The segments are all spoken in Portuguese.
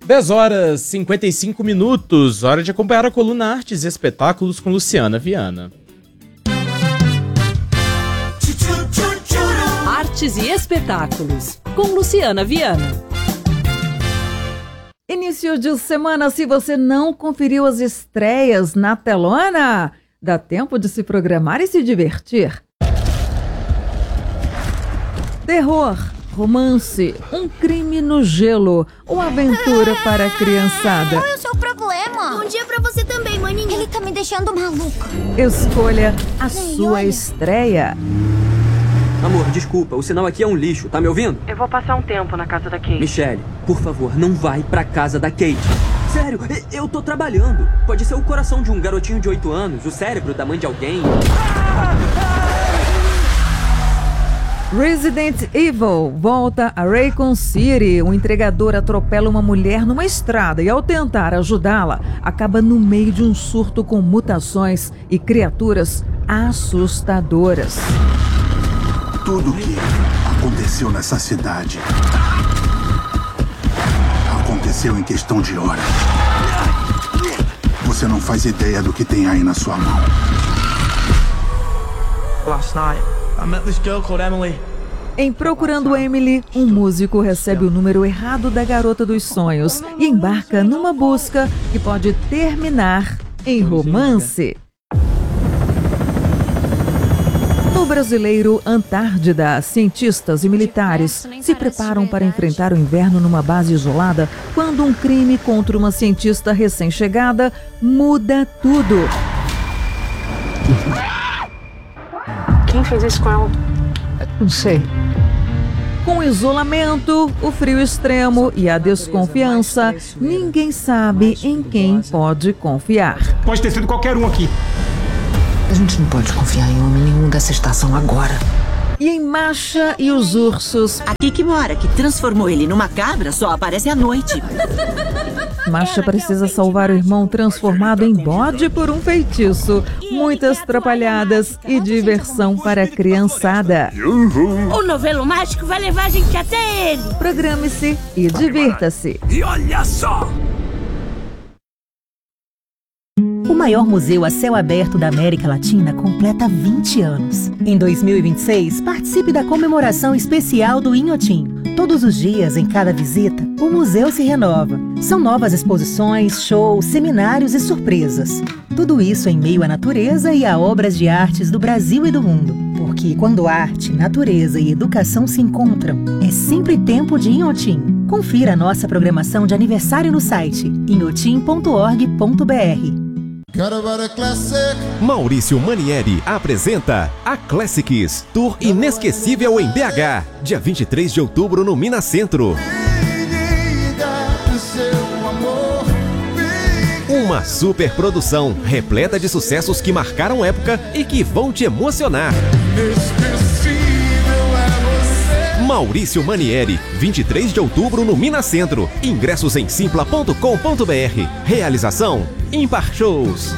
10 horas 55 minutos, hora de acompanhar a coluna Artes e Espetáculos com Luciana Viana. Artes e Espetáculos com Luciana Viana. Início de semana, se você não conferiu as estreias na telona, dá tempo de se programar e se divertir. Terror, romance, um crime no gelo, uma aventura para a criançada. Qual é o seu problema? Bom dia pra você também, maninho. Ele tá me deixando maluca. Escolha a sua estreia. Amor, desculpa, o sinal aqui é um lixo, tá me ouvindo? Eu vou passar um tempo na casa da Kate. Michelle, por favor, não vai pra casa da Kate. Sério, eu tô trabalhando. Pode ser o coração de um garotinho de 8 anos, o cérebro da mãe de alguém. Resident Evil volta a Raccoon City. Um entregador atropela uma mulher numa estrada e, ao tentar ajudá-la, acaba no meio de um surto com mutações e criaturas assustadoras. Tudo que aconteceu nessa cidade aconteceu em questão de horas. Você não faz ideia do que tem aí na sua mão. Last night, I met this girl called Emily. Em Procurando Emily, um músico recebe o número errado da garota dos sonhos e embarca numa busca que pode terminar em romance. No brasileiro Antártida, cientistas e militares se preparam para enfrentar o inverno numa base isolada quando um crime contra uma cientista recém-chegada muda tudo. Quem fez isso com ela? Não sei. Com o isolamento, o frio extremo e a desconfiança, ninguém sabe em quem pode confiar. Pode ter sido qualquer um aqui. A gente não pode confiar em homem nenhum dessa estação agora. E em Masha e os Ursos... Aqui que mora, que transformou ele numa cabra, só aparece à noite. Masha precisa salvar o irmão transformado em bode por um feitiço. Muitas trapalhadas e diversão para a criançada. O novelo mágico vai levar a gente até ele. Programe-se e divirta-se. E olha só! O maior museu a céu aberto da América Latina completa 20 anos. Em 2026, participe da comemoração especial do Inhotim. Todos os dias, em cada visita, o museu se renova. São novas exposições, shows, seminários e surpresas. Tudo isso em meio à natureza e a obras de artes do Brasil e do mundo. Porque quando arte, natureza e educação se encontram, é sempre tempo de Inhotim. Confira a nossa programação de aniversário no site inhotim.org.br. Maurício Manieri apresenta a Classics, Tour Inesquecível em BH, dia 23 de outubro no Minas Centro. Uma super produção repleta de sucessos que marcaram época e que vão te emocionar. Maurício Manieri, 23 de outubro no Minas Centro. Ingressos em simpla.com.br. Realização Impar Shows.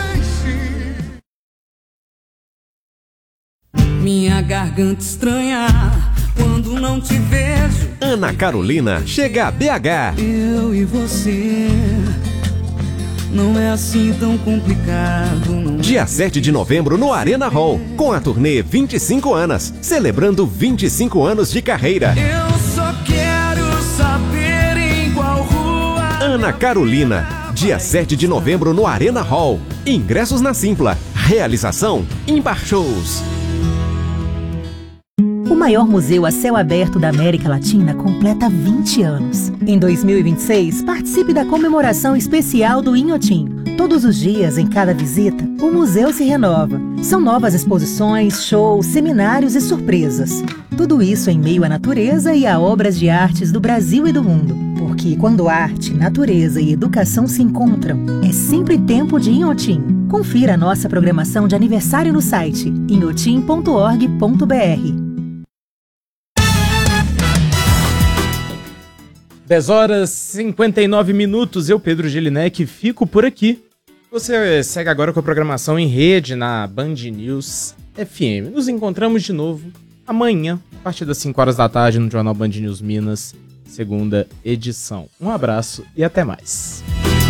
Minha garganta estranha quando não te vejo. Ana Carolina chega a BH. Eu e você não é assim tão complicado, não. Dia 7 de novembro no Arena Hall, com a turnê 25 anos, celebrando 25 anos de carreira. Eu só quero saber em qual rua. Ana Carolina, dia 7 de novembro no Arena Hall. Ingressos na Simpla. Realização Impar Shows. O maior museu a céu aberto da América Latina completa 20 anos. Em 2026, participe da comemoração especial do Inhotim. Todos os dias, em cada visita, o museu se renova. São novas exposições, shows, seminários e surpresas. Tudo isso em meio à natureza e a obras de artes do Brasil e do mundo. Porque quando arte, natureza e educação se encontram, é sempre tempo de Inhotim. Confira a nossa programação de aniversário no site inhotim.org.br. 10 horas 59 minutos, eu, Pedro Gelinek, fico por aqui. Você segue agora com a programação em rede na Band News FM. Nos encontramos de novo amanhã, a partir das 5 horas da tarde, no Jornal Band News Minas, segunda edição. Um abraço e até mais.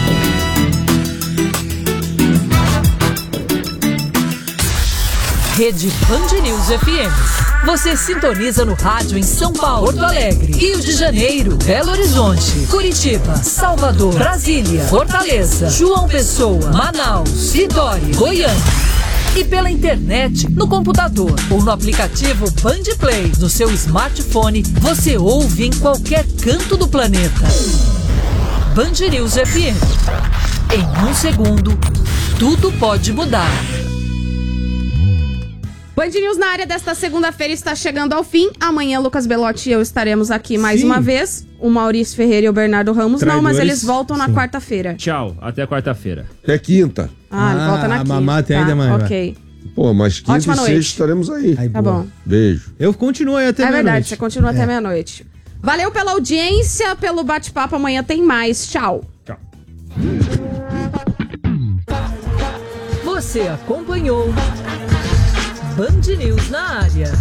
Rede Band News FM. Você sintoniza no rádio em São Paulo, Porto Alegre, Rio de Janeiro, Belo Horizonte, Curitiba, Salvador, Brasília, Fortaleza, João Pessoa, Manaus, Vitória, Goiânia. E pela internet, no computador ou no aplicativo Band Play, no seu smartphone, você ouve em qualquer canto do planeta. Band News FM. Em um segundo, tudo pode mudar. Band News na área desta segunda-feira está chegando ao fim. Amanhã, Lucas Belotti e eu estaremos aqui mais uma vez. O Maurício Ferreira e o Bernardo Ramos não, mas eles voltam na quarta-feira. Tchau, até quarta-feira. Até quinta. Ele volta na quinta. A mamá tem ainda mais. Ok. Pô, mas quinta e sexta estaremos aí. Tá bom. Beijo. Eu continuo aí até meia-noite. É verdade, você continua até meia-noite. Valeu pela audiência, pelo bate-papo. Amanhã tem mais. Tchau. Tchau. Você acompanhou Band News na área.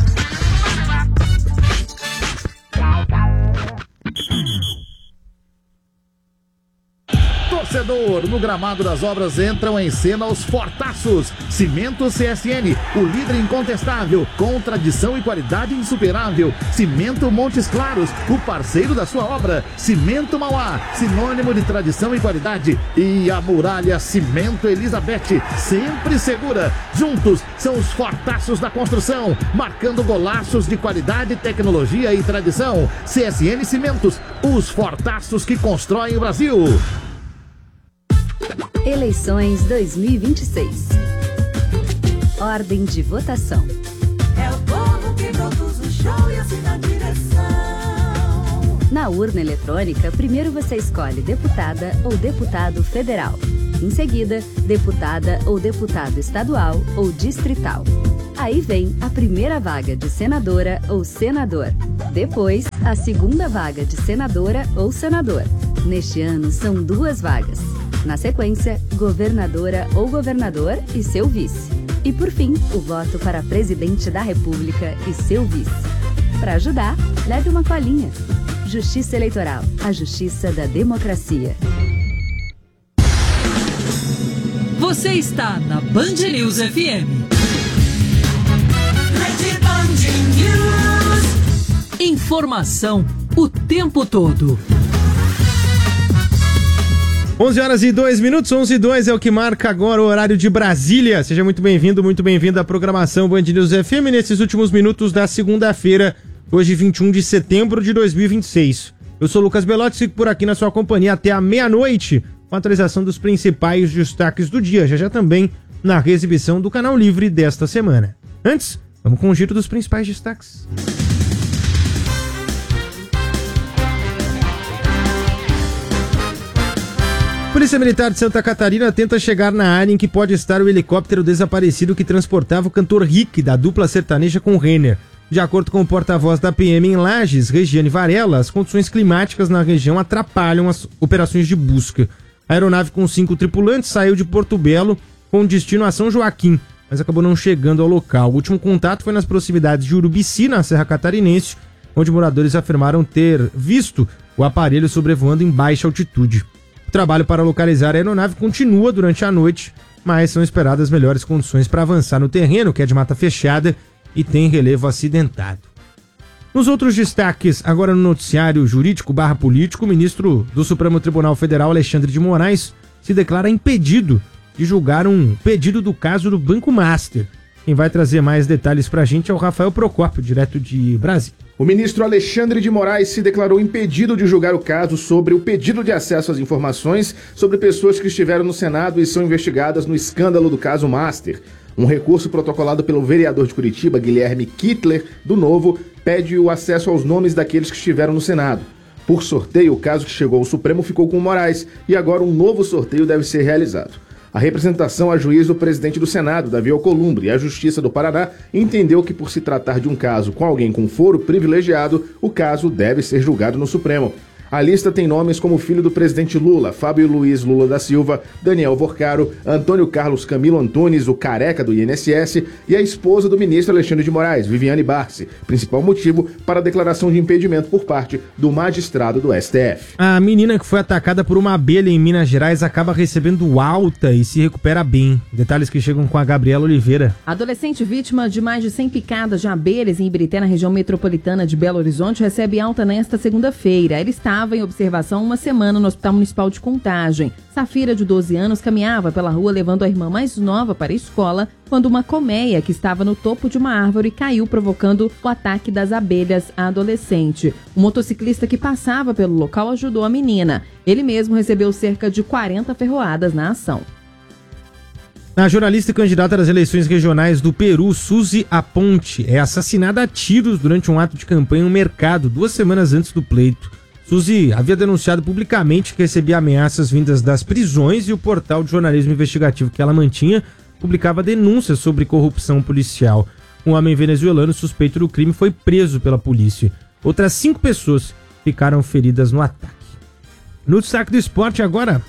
Torcedor, no gramado das obras entram em cena os fortaços. Cimento CSN, o líder incontestável, com tradição e qualidade insuperável. Cimento Montes Claros, o parceiro da sua obra. Cimento Mauá, sinônimo de tradição e qualidade. E a Muralha Cimento Elizabeth, sempre segura. Juntos são os fortaços da construção, marcando golaços de qualidade, tecnologia e tradição. CSN Cimentos, os fortaços que constroem o Brasil. Eleições 2026. Ordem de votação. É o povo que produz o show e assina a direção. Na urna eletrônica, primeiro você escolhe deputada ou deputado federal. Em seguida, deputada ou deputado estadual ou distrital. Aí vem a primeira vaga de senadora ou senador. Depois, a segunda vaga de senadora ou senador. Neste ano, são 2 vagas. Na sequência, governadora ou governador e seu vice. E por fim, o voto para presidente da República e seu vice. Para ajudar, leve uma colinha. Justiça Eleitoral, a justiça da democracia. Você está na Band News FM. Rede Band News. Informação o tempo todo. 11h02, 11h02 é o que marca agora o horário de Brasília. Seja muito bem-vindo, muito bem-vinda à programação Band News FM nesses últimos minutos da segunda-feira, hoje 21 de setembro de 2026. Eu sou o Lucas Belotti, fico por aqui na sua companhia até a meia-noite, com a atualização dos principais destaques do dia, já também na reexibição do Canal Livre desta semana. Antes, vamos com o giro dos principais destaques. Polícia Militar de Santa Catarina tenta chegar na área em que pode estar o helicóptero desaparecido que transportava o cantor Rick, da dupla sertaneja com Renner. De acordo com o porta-voz da PM em Lages, Regiane Varela, as condições climáticas na região atrapalham as operações de busca. A aeronave com 5 tripulantes saiu de Porto Belo com destino a São Joaquim, mas acabou não chegando ao local. O último contato foi nas proximidades de Urubici, na Serra Catarinense, onde moradores afirmaram ter visto o aparelho sobrevoando em baixa altitude. O trabalho para localizar a aeronave continua durante a noite, mas são esperadas melhores condições para avançar no terreno, que é de mata fechada e tem relevo acidentado. Nos outros destaques, agora no noticiário jurídico/político, o ministro do Supremo Tribunal Federal, Alexandre de Moraes, se declara impedido de julgar um pedido do caso do Banco Master. Quem vai trazer mais detalhes para a gente é o Rafael Procópio, direto de Brasília. O ministro Alexandre de Moraes se declarou impedido de julgar o caso sobre o pedido de acesso às informações sobre pessoas que estiveram no Senado e são investigadas no escândalo do caso Master. Um recurso protocolado pelo vereador de Curitiba, Guilherme Kittler, do Novo, pede o acesso aos nomes daqueles que estiveram no Senado. Por sorteio, o caso que chegou ao Supremo ficou com Moraes e agora um novo sorteio deve ser realizado. A representação a juiz do presidente do Senado, Davi Alcolumbre, e a Justiça do Paraná entendeu que, por se tratar de um caso com alguém com foro privilegiado, o caso deve ser julgado no Supremo. A lista tem nomes como o filho do presidente Lula, Fábio Luiz Lula da Silva, Daniel Vorcaro, Antônio Carlos Camilo Antunes, o careca do INSS, e a esposa do ministro Alexandre de Moraes, Viviane Barsi, principal motivo para a declaração de impedimento por parte do magistrado do STF. A menina que foi atacada por uma abelha em Minas Gerais acaba recebendo alta e se recupera bem. Detalhes que chegam com a Gabriela Oliveira. A adolescente vítima de mais de 100 picadas de abelhas em Ibirité, na região metropolitana de Belo Horizonte, recebe alta nesta segunda-feira. Ela estava em observação uma semana no Hospital Municipal de Contagem. Safira, de 12 anos, caminhava pela rua levando a irmã mais nova para a escola quando uma colmeia que estava no topo de uma árvore caiu, provocando o ataque das abelhas à adolescente. O motociclista que passava pelo local ajudou a menina. Ele mesmo recebeu cerca de 40 ferroadas na ação. A jornalista e candidata às eleições regionais do Peru, Suzy Aponte, é assassinada a tiros durante um ato de campanha em um mercado 2 semanas antes do pleito. Suzy havia denunciado publicamente que recebia ameaças vindas das prisões e o portal de jornalismo investigativo que ela mantinha publicava denúncias sobre corrupção policial. Um homem venezuelano suspeito do crime foi preso pela polícia. Outras 5 pessoas ficaram feridas no ataque. No destaque do esporte agora...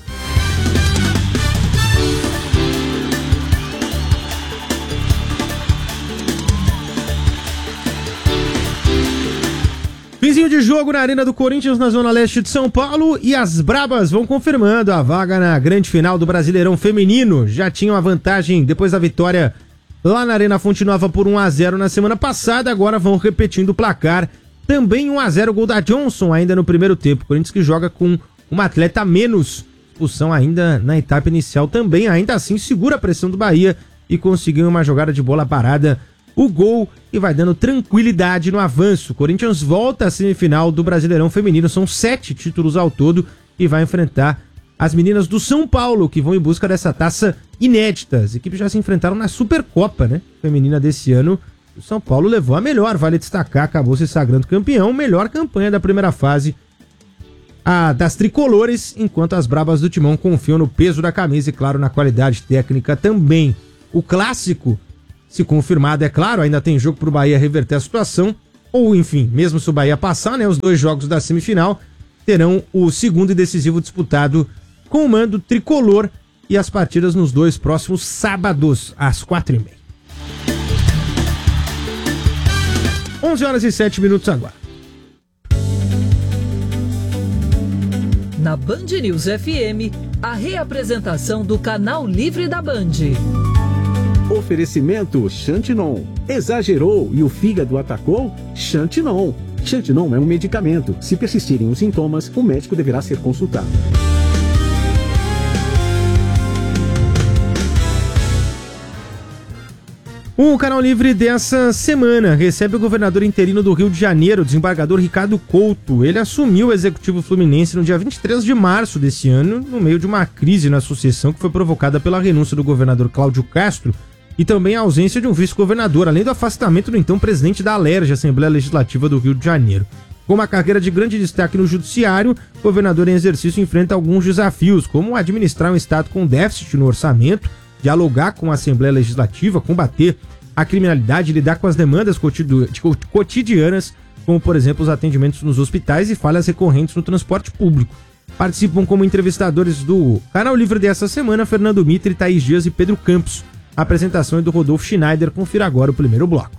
Finzinho de jogo na Arena do Corinthians, na Zona Leste de São Paulo, e as Brabas vão confirmando a vaga na grande final do Brasileirão Feminino. Já tinham a vantagem depois da vitória lá na Arena Fonte Nova por 1-0 na semana passada, agora vão repetindo o placar. Também 1-0 gol da Johnson ainda no primeiro tempo. Corinthians que joga com uma atleta a menos, expulsão ainda na etapa inicial também, ainda assim segura a pressão do Bahia e conseguiu uma jogada de bola parada. O gol e vai dando tranquilidade no avanço. Corinthians volta à semifinal do Brasileirão Feminino. São 7 títulos ao todo e vai enfrentar as meninas do São Paulo, que vão em busca dessa taça inédita. As equipes já se enfrentaram na Supercopa, né? Feminina desse ano. O São Paulo levou a melhor, vale destacar, acabou se sagrando campeão. Melhor campanha da primeira fase das tricolores, enquanto as Brabas do Timão confiam no peso da camisa e, claro, na qualidade técnica também. O clássico, se confirmado, é claro, ainda tem jogo pro Bahia reverter a situação, ou enfim, mesmo se o Bahia passar, né, os 2 jogos da semifinal terão o segundo e decisivo disputado com o mando tricolor e as partidas nos 2 próximos sábados, às 4h30. 11h07 agora. Na Band News FM, a reapresentação do Canal Livre da Band. Oferecimento Xantinon. Exagerou e o fígado atacou? Xantinon. Xantinon é um medicamento. Se persistirem os sintomas, o médico deverá ser consultado. O Canal Livre dessa semana recebe o governador interino do Rio de Janeiro, o desembargador Ricardo Couto. Ele assumiu o executivo fluminense no dia 23 de março desse ano, no meio de uma crise na associação que foi provocada pela renúncia do governador Cláudio Castro e também a ausência de um vice-governador, além do afastamento do então presidente da ALERJ, Assembleia Legislativa do Rio de Janeiro. Com uma carreira de grande destaque no judiciário, o governador em exercício enfrenta alguns desafios, como administrar um estado com déficit no orçamento, dialogar com a Assembleia Legislativa, combater a criminalidade e lidar com as demandas cotidianas, como, por exemplo, os atendimentos nos hospitais e falhas recorrentes no transporte público. Participam como entrevistadores do Canal Livre dessa semana Fernando Mitre, Thaís Dias e Pedro Campos. A apresentação é do Rodolfo Schneider. Confira agora o primeiro bloco.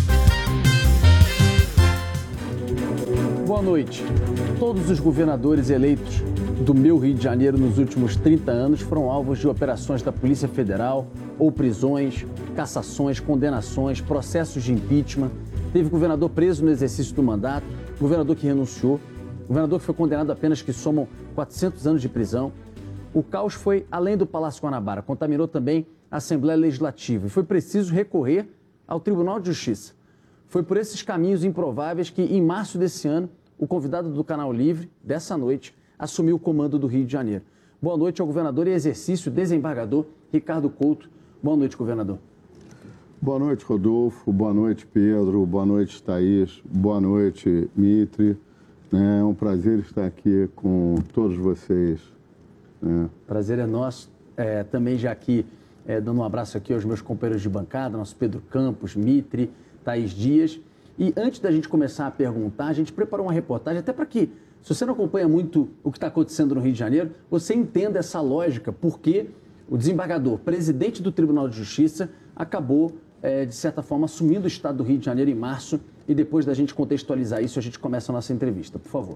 Boa noite. Todos os governadores eleitos do meu Rio de Janeiro nos últimos 30 anos foram alvos de operações da Polícia Federal, ou prisões, cassações, condenações, processos de impeachment. Teve governador preso no exercício do mandato, governador que renunciou, governador que foi condenado a penas que somam 400 anos de prisão. O caos foi além do Palácio Guanabara, contaminou também a Assembleia Legislativa e foi preciso recorrer ao Tribunal de Justiça. Foi por esses caminhos improváveis que, em março desse ano, o convidado do Canal Livre, dessa noite, assumiu o comando do Rio de Janeiro. Boa noite ao governador em exercício, desembargador Ricardo Couto. Boa noite, governador. Boa noite, Rodolfo. Boa noite, Pedro. Boa noite, Thaís. Boa noite, Mitre. É um prazer estar aqui com todos vocês. Prazer é nosso. Também já aqui, dando um abraço aqui aos meus companheiros de bancada, nosso Pedro Campos, Mitre, Thaís Dias. E antes da gente começar a perguntar, a gente preparou uma reportagem até para que Se você não acompanha muito o que está acontecendo no Rio de Janeiro, você entende essa lógica, porque o desembargador, presidente do Tribunal de Justiça, acabou, de certa forma, assumindo o estado do Rio de Janeiro em março. E depois da gente contextualizar isso, a gente começa a nossa entrevista. Por favor.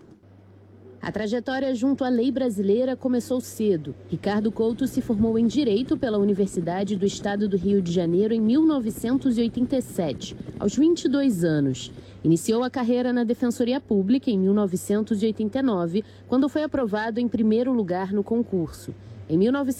A trajetória junto à lei brasileira começou cedo. Ricardo Couto se formou em Direito pela Universidade do Estado do Rio de Janeiro em 1987, aos 22 anos. Iniciou a carreira na Defensoria Pública em 1989, quando foi aprovado em primeiro lugar no concurso. Em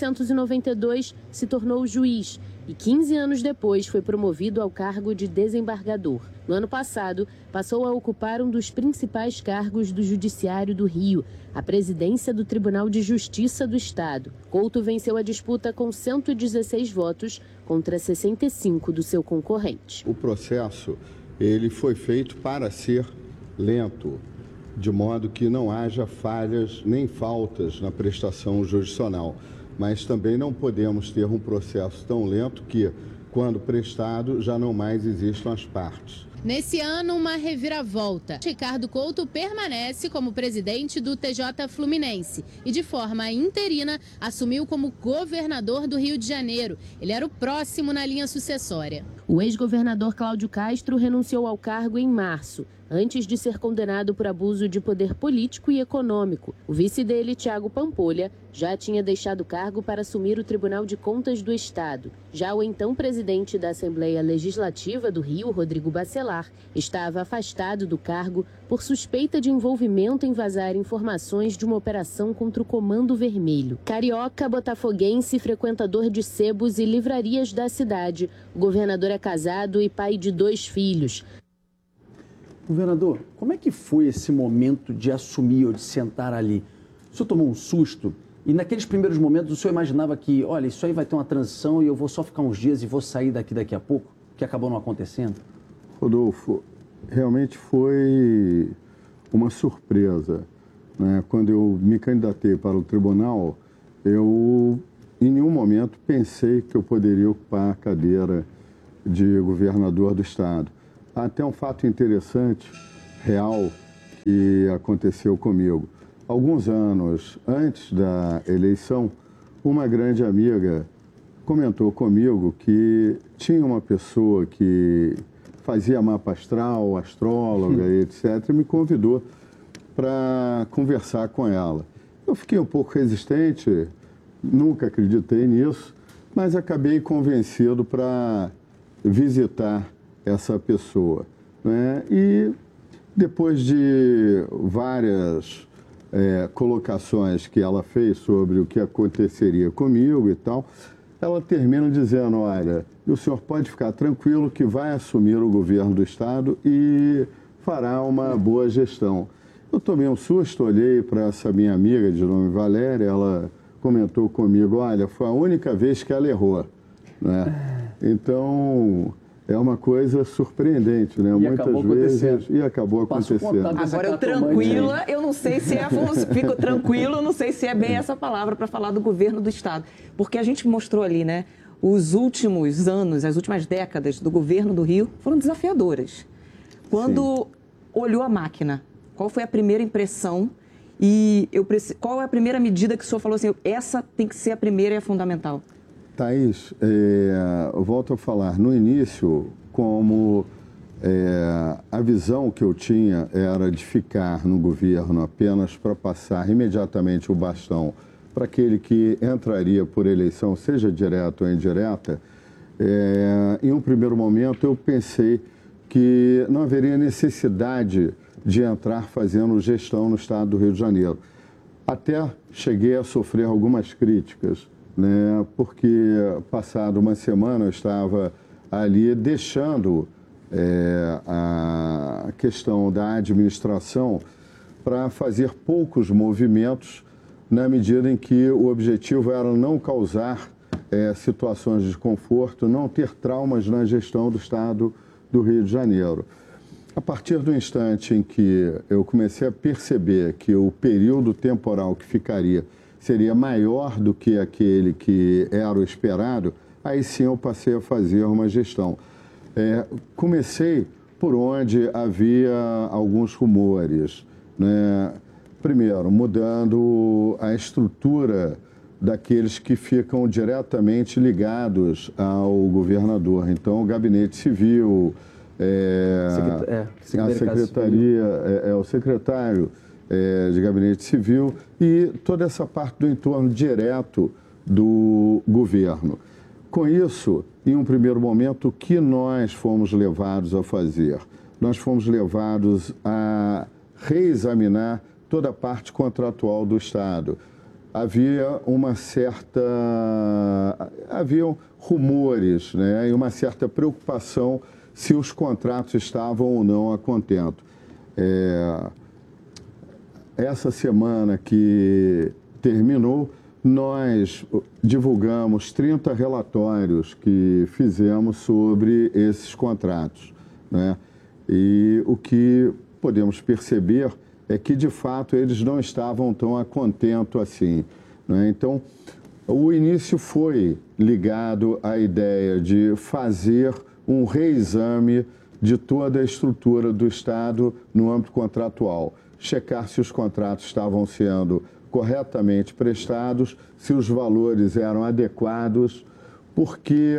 1992, se tornou juiz e 15 anos depois foi promovido ao cargo de desembargador. No ano passado, passou a ocupar um dos principais cargos do Judiciário do Rio, a presidência do Tribunal de Justiça do Estado. Couto venceu a disputa com 116 votos contra 65 do seu concorrente. O processo ele foi feito para ser lento, de modo que não haja falhas nem faltas na prestação jurisdicional. Mas também não podemos ter um processo tão lento que, quando prestado, já não mais existam as partes. Nesse ano, uma reviravolta. Ricardo Couto permanece como presidente do TJ Fluminense e, de forma interina, assumiu como governador do Rio de Janeiro. Ele era o próximo na linha sucessória. O ex-governador Cláudio Castro renunciou ao cargo em março, antes de ser condenado por abuso de poder político e econômico. O vice dele, Thiago Pampolha, já tinha deixado o cargo para assumir o Tribunal de Contas do Estado. Já o então presidente da Assembleia Legislativa do Rio, Rodrigo Bacelar, estava afastado do cargo por suspeita de envolvimento em vazar informações de uma operação contra o Comando Vermelho. Carioca, botafoguense, frequentador de sebos e livrarias da cidade, o governador é casado e pai de 2 filhos. Governador, como é que foi esse momento de assumir ou de sentar ali? O senhor tomou um susto? E naqueles primeiros momentos o senhor imaginava que, olha, isso aí vai ter uma transição e eu vou só ficar uns dias e vou sair daqui a pouco? Que acabou não acontecendo? Rodolfo, realmente foi uma surpresa, né? Quando eu me candidatei para o tribunal, eu em nenhum momento pensei que eu poderia ocupar a cadeira de governador do estado. Até um fato interessante, real, que aconteceu comigo. Alguns anos antes da eleição, uma grande amiga comentou comigo que tinha uma pessoa que fazia mapa astral, astróloga, etc., e me convidou para conversar com ela. Eu fiquei um pouco resistente, nunca acreditei nisso, mas acabei convencido para visitar essa pessoa, né? E depois de várias colocações que ela fez sobre o que aconteceria comigo e tal, ela termina dizendo, olha, o senhor pode ficar tranquilo que vai assumir o governo do estado e fará uma boa gestão. Eu tomei um susto, olhei para essa minha amiga de nome Valéria, ela comentou comigo, olha, foi a única vez que ela errou, né? Então, é uma coisa surpreendente, né? Muitas vezes. E acabou acontecendo. Agora, eu tranquila, eu não sei se fico tranquilo, não sei se é bem essa palavra para falar do governo do estado. Porque a gente mostrou ali, né? Os últimos anos, as últimas décadas do governo do Rio foram desafiadoras. Quando olhou a máquina, qual foi a primeira impressão? E qual é a primeira medida que o senhor falou assim, essa tem que ser a primeira e a fundamental? Thaís, eu volto a falar, no início, como a visão que eu tinha era de ficar no governo apenas para passar imediatamente o bastão para aquele que entraria por eleição, seja direta ou indireta, em um primeiro momento eu pensei que não haveria necessidade de entrar fazendo gestão no estado do Rio de Janeiro. Até cheguei a sofrer algumas críticas, né? Porque passado uma semana eu estava ali deixando a questão da administração para fazer poucos movimentos na medida em que o objetivo era não causar situações de desconforto, não ter traumas na gestão do estado do Rio de Janeiro. A partir do instante em que eu comecei a perceber que o período temporal que ficaria seria maior do que aquele que era o esperado, aí sim eu passei a fazer uma gestão. Comecei por onde havia alguns rumores, né? Primeiro, mudando a estrutura daqueles que ficam diretamente ligados ao governador. Então, o Gabinete Civil, a Secretaria, o secretário de Gabinete Civil e toda essa parte do entorno direto do governo. Com isso, em um primeiro momento, o que nós fomos levados a fazer? Nós fomos levados a reexaminar toda a parte contratual do Estado. Haviam rumores, né, e uma certa preocupação se os contratos estavam ou não a contento. Essa semana que terminou, nós divulgamos 30 relatórios que fizemos sobre esses contratos, né? E o que podemos perceber é que, de fato, eles não estavam tão a contento assim, né? Então, o início foi ligado à ideia de fazer um reexame de toda a estrutura do Estado no âmbito contratual, checar se os contratos estavam sendo corretamente prestados, se os valores eram adequados, porque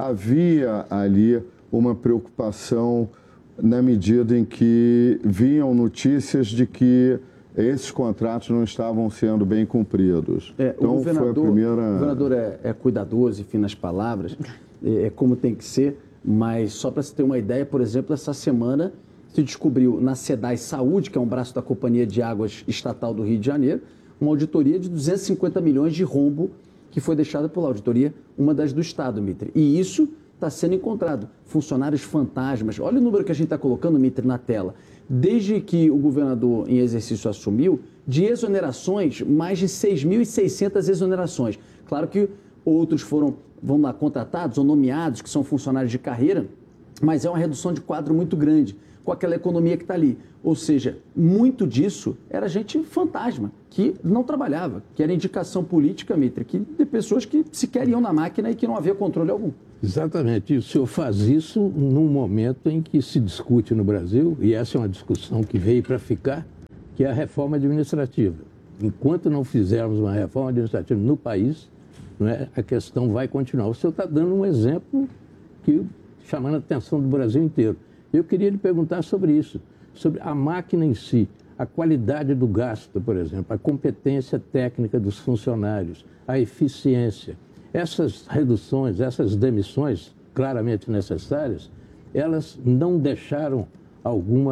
havia ali uma preocupação na medida em que vinham notícias de que esses contratos não estavam sendo bem cumpridos. Então, o governador é cuidadoso, enfim, nas palavras, é como tem que ser, mas só para você ter uma ideia, por exemplo, essa semana se descobriu na SEDAI Saúde, que é um braço da Companhia de Águas Estatal do Rio de Janeiro, uma auditoria de 250 milhões de rombo que foi deixada pela auditoria, uma das do Estado, Mitre. E isso está sendo encontrado. Funcionários fantasmas. Olha o número que a gente está colocando, Mitre, na tela. Desde que o governador em exercício assumiu, de exonerações, mais de 6.600 exonerações. Claro que outros foram, vamos lá, contratados ou nomeados, que são funcionários de carreira, mas é uma redução de quadro muito grande, com aquela economia que está ali. Ou seja, muito disso era gente fantasma, que não trabalhava, que era indicação política, Mitre, de pessoas que sequer iam na máquina e que não havia controle algum. Exatamente. E o senhor faz isso num momento em que se discute no Brasil, e essa é uma discussão que veio para ficar, que é a reforma administrativa. Enquanto não fizermos uma reforma administrativa no país, não é, a questão vai continuar. O senhor está dando um exemplo chamando a atenção do Brasil inteiro. Eu queria lhe perguntar sobre isso, sobre a máquina em si, a qualidade do gasto, por exemplo, a competência técnica dos funcionários, a eficiência. Essas reduções, essas demissões claramente necessárias, elas não deixaram algum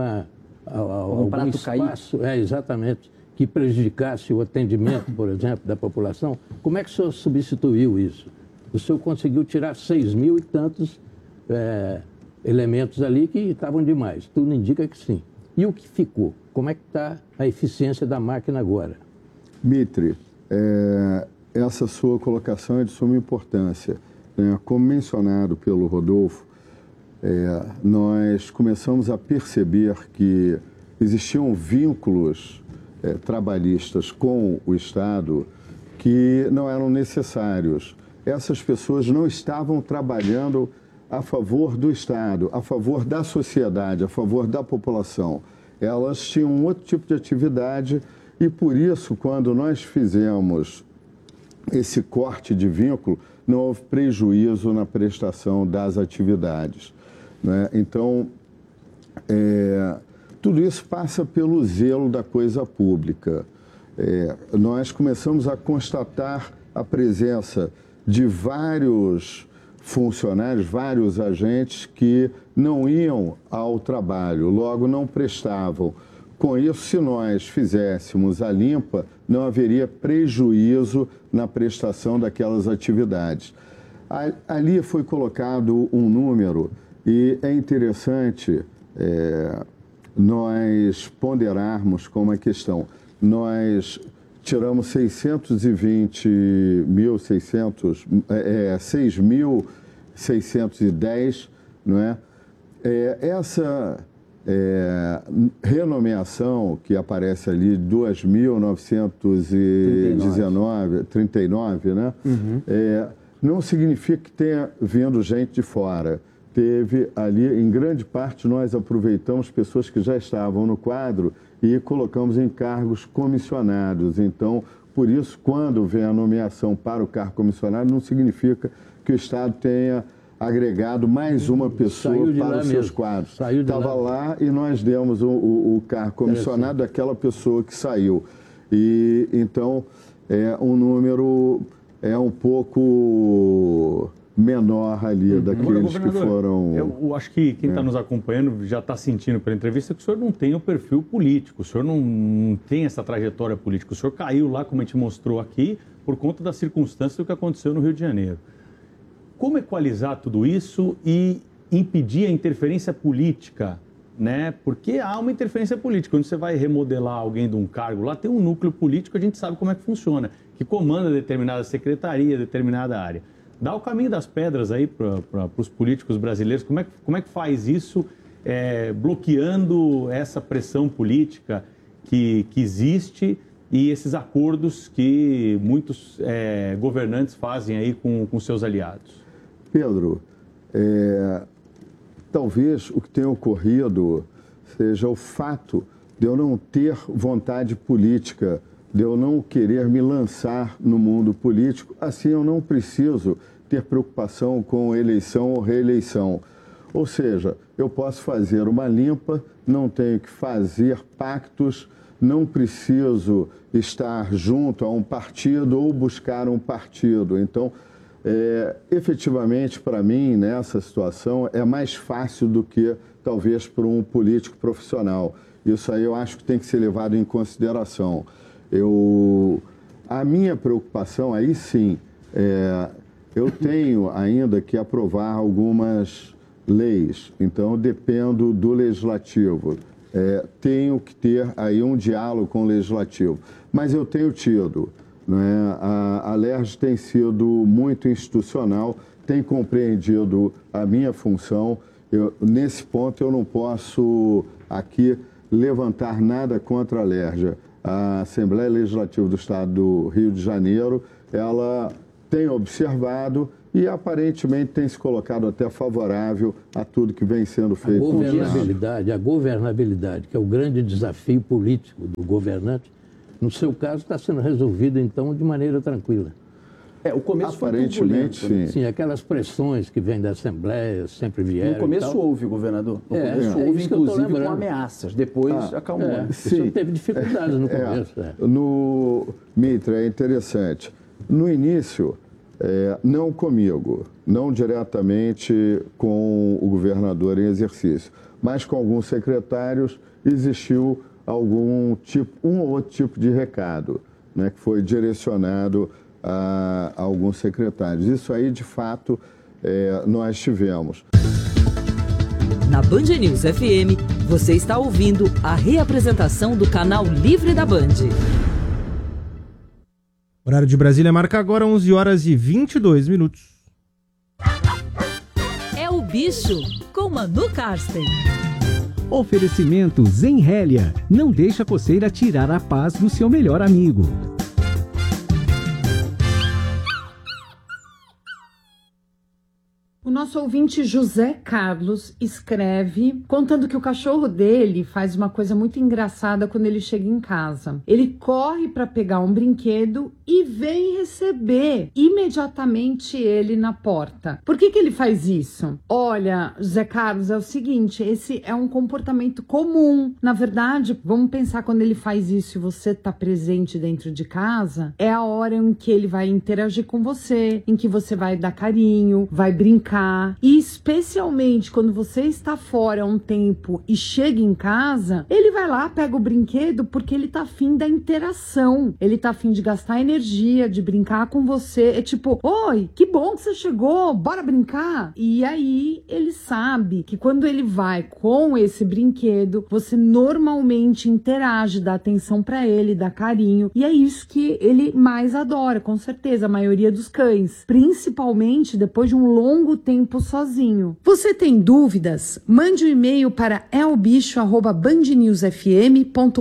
espaço, exatamente, que prejudicasse o atendimento, por exemplo, da população. Como é que o senhor substituiu isso? O senhor conseguiu tirar 6.000 e tantos elementos ali que estavam demais. Tudo indica que sim. E o que ficou? Como é que está a eficiência da máquina agora? Mitre, essa sua colocação é de suma importância. Como mencionado pelo Rodolfo, nós começamos a perceber que existiam vínculos trabalhistas com o Estado que não eram necessários. Essas pessoas não estavam trabalhando a favor do Estado, a favor da sociedade, a favor da população. Elas tinham um outro tipo de atividade e, por isso, quando nós fizemos esse corte de vínculo, não houve prejuízo na prestação das atividades, né? Então, tudo isso passa pelo zelo da coisa pública. Nós começamos a constatar a presença de vários funcionários, vários agentes que não iam ao trabalho, logo não prestavam. Com isso, se nós fizéssemos a limpa, não haveria prejuízo na prestação daquelas atividades. Ali foi colocado um número e é interessante nós ponderarmos como a questão. Nós tiramos 6.610, não é? Essa renomeação que aparece ali, 2.939, né? Uhum. Não significa que tenha vindo gente de fora. Teve ali, em grande parte, nós aproveitamos pessoas que já estavam no quadro e colocamos em cargos comissionados. Então, por isso, quando vem a nomeação para o cargo comissionado, não significa que o Estado tenha agregado mais uma pessoa para os seus quadros. Estava lá e nós demos o cargo comissionado daquela pessoa que saiu. E então, um número um pouco menor ali daqueles que foram... Eu acho que quem está nos acompanhando já está sentindo pela entrevista que o senhor não tem o perfil político, o senhor não tem essa trajetória política, o senhor caiu lá, como a gente mostrou aqui, por conta das circunstâncias do que aconteceu no Rio de Janeiro. Como equalizar tudo isso e impedir a interferência política, né? Porque há uma interferência política. Quando você vai remodelar alguém de um cargo, lá tem um núcleo político, a gente sabe como é que funciona, que comanda determinada secretaria, determinada área. Dá o caminho das pedras aí para os políticos brasileiros. Como é que faz isso, bloqueando essa pressão política que existe e esses acordos que muitos governantes fazem aí com seus aliados? Pedro, talvez o que tenha ocorrido seja o fato de eu não ter vontade política, de eu não querer me lançar no mundo político. Assim, eu não preciso ter preocupação com eleição ou reeleição. Ou seja, eu posso fazer uma limpa, não tenho que fazer pactos, não preciso estar junto a um partido ou buscar um partido. Então, efetivamente, para mim, nessa situação, é mais fácil do que, talvez, para um político profissional. Isso aí eu acho que tem que ser levado em consideração. A minha preocupação, aí sim, eu tenho ainda que aprovar algumas leis, então eu dependo do Legislativo. Tenho que ter aí um diálogo com o Legislativo. Mas eu tenho tido, né? A LERJ tem sido muito institucional, tem compreendido a minha função. Nesse ponto eu não posso aqui levantar nada contra a LERJ. A Assembleia Legislativa do Estado do Rio de Janeiro, ela tem observado e aparentemente tem se colocado até favorável a tudo que vem sendo feito. A governabilidade, que é o grande desafio político do governante, no seu caso está sendo resolvido então de maneira tranquila. O começo aparentemente foi turbulento, sim. Sim, aquelas pressões que vêm da Assembleia sempre vieram. No começo houve, governador. No começo houve, inclusive, com ameaças. Depois acalmou. Sim. Teve dificuldades no começo. Mitra, é interessante. No início, não comigo, não diretamente com o governador em exercício, mas com alguns secretários, existiu um ou outro tipo de recado, né, que foi direcionado a alguns secretários. Isso aí, de fato, nós tivemos. Na Band News FM, você está ouvindo a reapresentação do canal Livre da Band. Horário de Brasília marca agora 11 horas e 22 minutos. É o Bicho, com Manu Karsten. Oferecimento Zenrélia. Não deixa a coceira tirar a paz do seu melhor amigo. O nosso ouvinte José Carlos escreve contando que o cachorro dele faz uma coisa muito engraçada quando ele chega em casa. Ele corre para pegar um brinquedo e vem receber imediatamente ele na porta. Por que ele faz isso? Olha, José Carlos, é o seguinte, esse é um comportamento comum. Na verdade, vamos pensar quando ele faz isso e você está presente dentro de casa, é a hora em que ele vai interagir com você, em que você vai dar carinho, vai brincar. E especialmente quando você está fora um tempo e chega em casa, ele vai lá, pega o brinquedo porque ele tá afim da interação. Ele tá afim de gastar energia, de brincar com você. É tipo, oi, que bom que você chegou, bora brincar. E aí ele sabe que quando ele vai com esse brinquedo, você normalmente interage, dá atenção pra ele, dá carinho. E é isso que ele mais adora, com certeza, a maioria dos cães. Principalmente depois de um longo tempo sozinho. Você tem dúvidas? Mande um e-mail para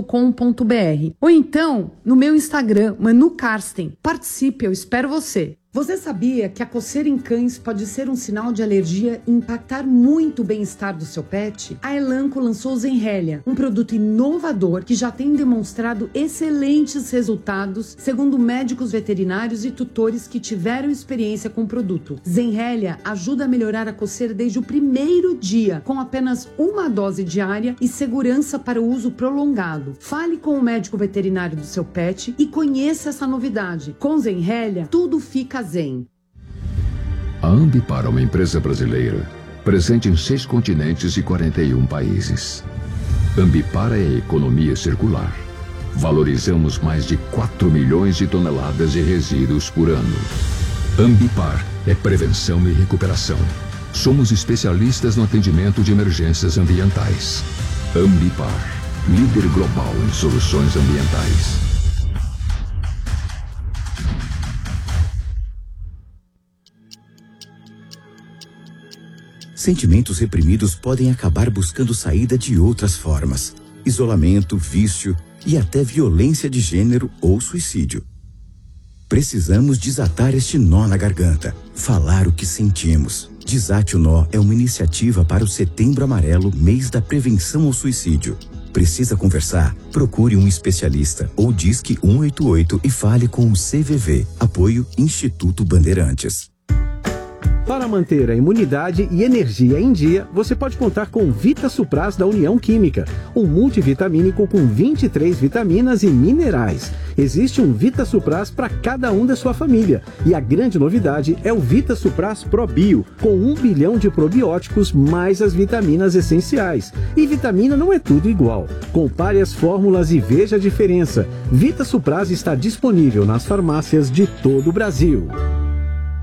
elbicho@bandnewsfm.com.br ou então no meu Instagram, Manu Karsten. Participe, eu espero você. Você sabia que a coceira em cães pode ser um sinal de alergia e impactar muito o bem-estar do seu pet? A Elanco lançou Zenrelia, um produto inovador que já tem demonstrado excelentes resultados, segundo médicos veterinários e tutores que tiveram experiência com o produto. Zenrelia ajuda a melhorar a coceira desde o primeiro dia, com apenas uma dose diária e segurança para o uso prolongado. Fale com o médico veterinário do seu pet e conheça essa novidade. Com Zenrelia, tudo fica zen. A Ambipar é uma empresa brasileira, presente em 6 continentes e 41 países. Ambipar é a economia circular. Valorizamos mais de 4 milhões de toneladas de resíduos por ano. Ambipar é prevenção e recuperação. Somos especialistas no atendimento de emergências ambientais. Ambipar, líder global em soluções ambientais. Sentimentos reprimidos podem acabar buscando saída de outras formas: isolamento, vício e até violência de gênero ou suicídio. Precisamos desatar este nó na garganta, falar o que sentimos. Desate o Nó é uma iniciativa para o Setembro Amarelo, mês da prevenção ao suicídio. Precisa conversar? Procure um especialista ou disque 188 e fale com o CVV. Apoio Instituto Bandeirantes. Para manter a imunidade e energia em dia, você pode contar com Vita Supras da União Química, um multivitamínico com 23 vitaminas e minerais. Existe um Vita Supras para cada um da sua família. E a grande novidade é o Vita Supras Pro Bio, com 1 bilhão de probióticos mais as vitaminas essenciais. E vitamina não é tudo igual. Compare as fórmulas e veja a diferença. Vita Supras está disponível nas farmácias de todo o Brasil.